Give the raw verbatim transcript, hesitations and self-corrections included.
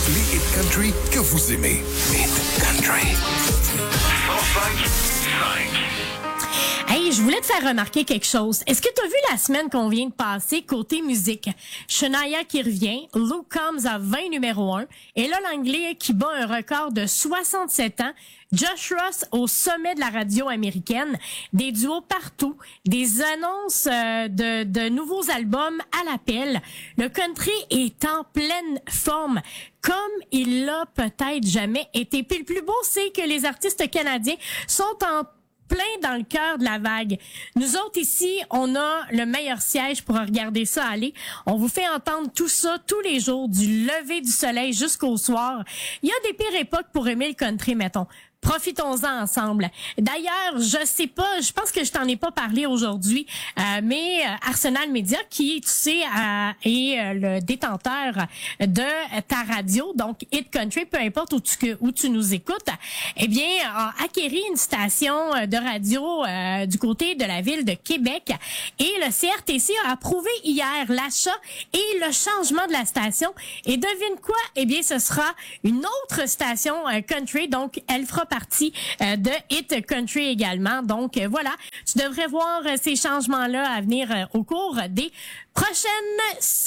Les hits country que vous aimez. Hit country. cent cinq cinq. Hey, je voulais te faire remarquer quelque chose. Est-ce que tu as vu la semaine qu'on vient de passer côté musique? Shania qui revient, Luke Combs à vingt numéro un, et là l'anglais qui bat un record de soixante-sept ans, Josh Ross au sommet de la radio américaine, des duos partout, des annonces euh, de, de nouveaux albums à l'appel. Le country est en pleine forme, comme il l'a peut-être jamais été. Puis le plus beau, c'est que les artistes canadiens sont en plein dans le cœur de la vague. Nous autres ici, on a le meilleur siège pour regarder ça aller. On vous fait entendre tout ça tous les jours, du lever du soleil jusqu'au soir. Il y a des pires époques pour aimer le country, mettons. Profitons-en ensemble. D'ailleurs, je sais pas, je pense que je t'en ai pas parlé aujourd'hui, euh, mais euh, Arsenal Media, qui, tu sais, euh, est euh, le détenteur de ta radio, donc Hit Country, peu importe où tu, où tu nous écoutes, eh bien, a acquéri une station de radio euh, du côté de la ville de Québec. Et le C R T C a approuvé hier l'achat et le changement de la station. Et devine quoi? Eh bien, ce sera une autre station euh, country, donc elle fera partie euh, de Hit Country également. Donc euh, voilà, tu devrais voir euh, ces changements-là à venir euh, au cours des prochaines semaines.